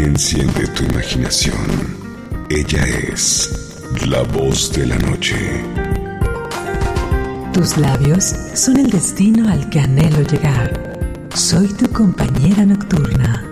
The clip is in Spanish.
y enciende tu imaginación. Ella es la voz de la noche. Tus labios son el destino al que anhelo llegar. Soy tu compañera nocturna.